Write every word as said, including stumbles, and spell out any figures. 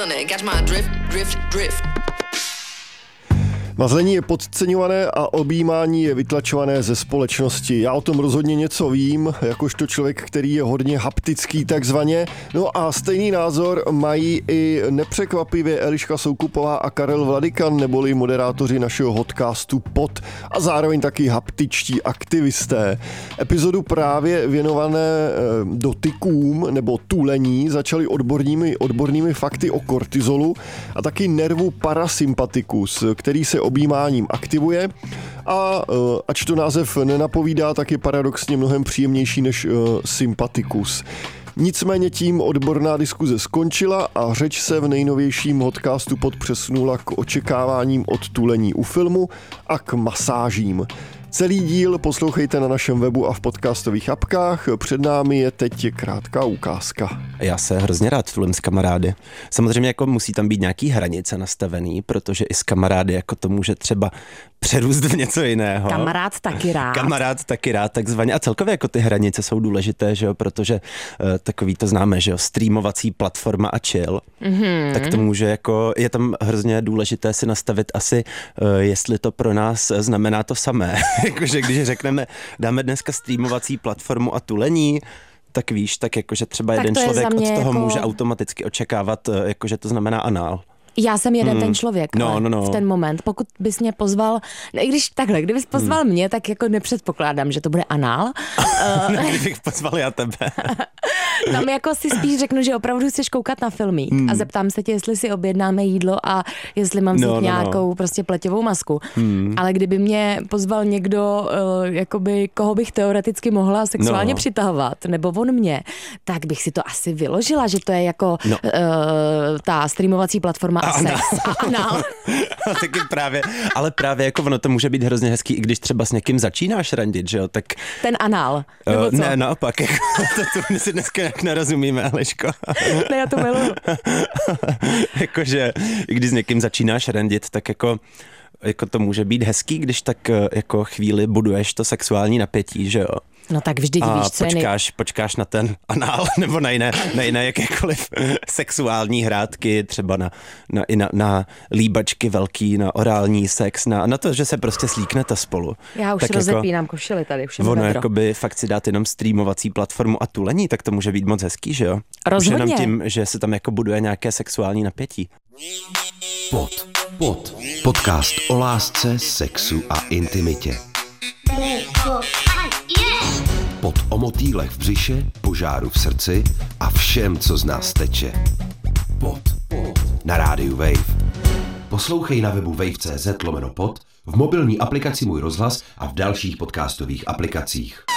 feeling it. Catch my drift, drift, drift. Mazlení je podceňované a objímání je vytlačované ze společnosti. Já o tom rozhodně něco vím, jakožto člověk, který je hodně haptický takzvaně. No a stejný názor mají i nepřekvapivě Eliška Soukupová a Karel Vladykan, neboli moderátoři našeho podcastu Pod a zároveň taky haptičtí aktivisté. Epizodu právě věnované dotykům nebo tulení začali odbornými, odbornými fakty o kortizolu a taky nervu parasympatikus, který se objímáním aktivuje a ač to název nenapovídá, tak je paradoxně mnohem příjemnější než sympatikus. Nicméně tím odborná diskuze skončila a řeč se v nejnovějším podcastu Pod přesunula k očekáváním od tulení u filmu a k masážím. Celý díl poslouchejte na našem webu a v podcastových apkách. Před námi je teď krátká ukázka. Já se hrozně rád tulím s kamarády. Samozřejmě jako musí tam být nějaký hranice nastavený, protože i s kamarády jako to může třeba přerůst v něco jiného. Kamarád taky rád. Kamarád taky rád, takzvaně. A celkově jako ty hranice jsou důležité, že jo, protože uh, takový to známe, že jo, streamovací platforma a chill. Mm-hmm. Tak to může jako, je tam hrozně důležité si nastavit asi, uh, jestli to pro nás znamená to samé. Jakože když řekneme, dáme dneska streamovací platformu a tulení, tak víš, tak jakože třeba tak jeden člověk od toho jako... může automaticky očekávat, jakože to znamená anál. Já jsem jeden hmm. ten člověk no, no, no. v ten moment. Pokud bys mě pozval, i když takhle, kdybys pozval hmm. mě, tak jako nepředpokládám, že to bude anál. Kdybych pozval já tebe. Tam jako si spíš řeknu, že opravdu chceš koukat na filmík hmm. a zeptám se tě, jestli si objednáme jídlo a jestli mám vzít no, no, nějakou no. prostě pleťovou masku. Hmm. Ale kdyby mě pozval někdo, uh, jakoby, koho bych teoreticky mohla sexuálně no. přitahovat, nebo on mě, tak bych si to asi vyložila, že to je jako no. uh, ta streamovací platforma a, a sex. A anál. Taky právě, ale právě jako ono to může být hrozně hezký, i když třeba s někým začínáš randit, že jo, tak... Ten anál, nebo co? Uh, ne, naopak, jako, to, to my si dneska jak nerozumíme, Eliško. Ne, já to miluju. Jakože, když s někým začínáš randit, tak jako jako to může být hezký, když tak jako chvíli buduješ to sexuální napětí, že jo. No tak vždyť víš, co počkáš, nej... počkáš na ten anál, nebo na jiné, na jiné jakékoliv sexuální hrátky, třeba na, na, i na, na líbačky velký, na orální sex, na, na to, že se prostě slíknete spolu. Já už tak rozepínám jako, košili tady, už je ono jakoby fakt si dát jenom streamovací platformu a tulení, tak to může být moc hezký, že jo? Rozhodně. Už jenom tím, že se tam jako buduje nějaké sexuální napětí. Pod, pod. Podcast o lásce, sexu a intimitě. Pod o motýlech v břiše, požáru v srdci a všem, co z nás teče. Pod, pod. Na rádiu Wave. Poslouchej na webu wave tečka cz lomeno pod, v mobilní aplikaci Můj rozhlas a v dalších podcastových aplikacích.